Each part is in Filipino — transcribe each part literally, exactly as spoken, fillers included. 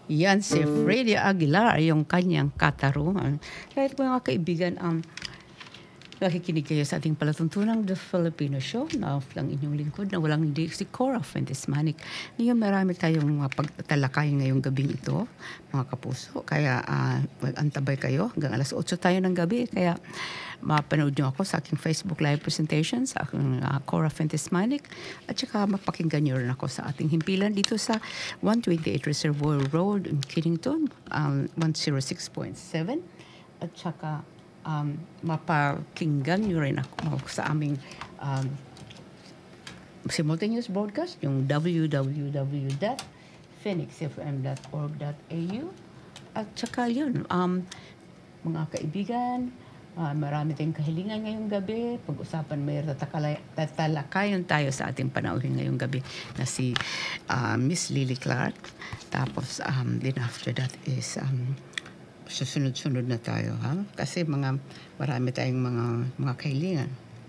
Yan si Freddy Aguilar, yung kanyang katarungan. Kahit mga kaibigan, um, nakikinig kayo sa ating palatuntunang The Filipino Show na off lang inyong lingkod na walang hindi si Cora Fuentes-Manic. Ngayon marami tayong mga pagtalakay ngayong gabing ito, mga kapuso. Kaya uh, mag-antabay kayo hanggang alas otso tayo ng gabi. Kaya mapanood nyo ako sa aking Facebook Live presentation sa aking uh, Cora Fuentes-Manic at saka mapakinggan nyo rin ako sa ating himpilan dito sa one twenty-eight Reservoir Road in Kennington, um, one oh six point seven at saka um, mapakinggan nyo rin ako sa aming um, simultaneous broadcast, yung w w w dot phoenix f m dot org dot a u at saka yun, um, mga kaibigan, Uh, marami tayong kahilingan ngayong gabi. Pag-usapan may tatalakayon tayo sa ating panauhin ngayong gabi na si uh, Miss Lily Clark. Tapos, um, then after that is um, susunod-sunod na tayo. Ha? Kasi mga marami tayong mga, mga kahilingan.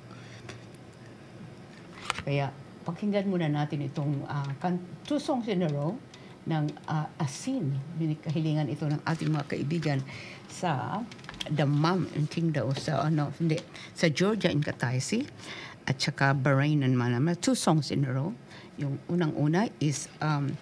Kaya, pakinggan muna natin itong uh, two songs in a row ng uh, Asin. Kahilingan ito ng ating mga kaibigan sa The Mom in Qingdao sa ano hindi sa Georgia in Kataisi at saka Bahrain and Manama. Two songs in a row. Yung unang-una is um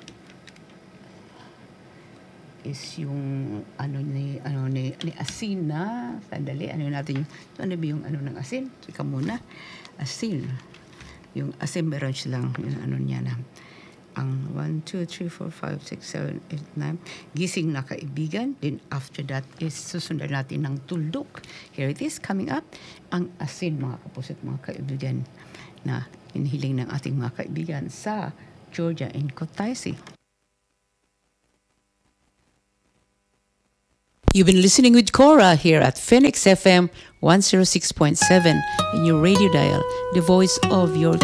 is yung ano ni ano ni, ni Asin na sandali ano natin yung ano ba yung ano ng Asin? Tika muna. Asin. Yung Asin meron silang yung ano niya na ang one, two, three, four, five, six, seven, eight, nine gising na kaibigan. Then after that is susundan natin ng tuldok. Here it is coming up. Ang Asin mga kapusit mga kaibigan na hinihiling ng ating mga kaibigan sa Georgia in Kataisi. You've been listening with Cora here at Phoenix F M one oh six point seven in your radio dial, the voice of your